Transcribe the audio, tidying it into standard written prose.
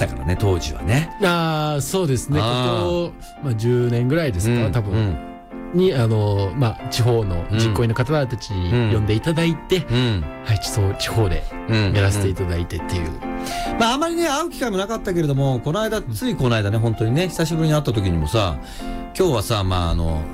ったからね、当時はね。 そうですね。ここ、10年ぐらいですか、多分。に、地方の実行委員の方たちに呼んでいただいて、はい、地方でやらせていただいてっていう。 あまりね、会う機会もなかったけれども、ついこの間ね、本当にね、久しぶりに会った時にもさ、今日はさ、